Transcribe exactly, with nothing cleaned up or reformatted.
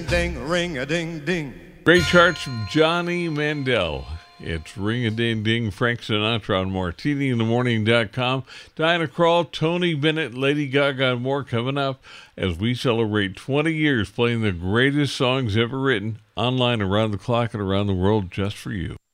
ding, ring a ding ding. Great charts from Johnny Mandel. It's ring-a-ding-ding, Frank Sinatra on martini in the morning dot com. Diana Krall, Tony Bennett, Lady Gaga, and more coming up as we celebrate twenty years playing the greatest songs ever written online around the clock and around the world just for you.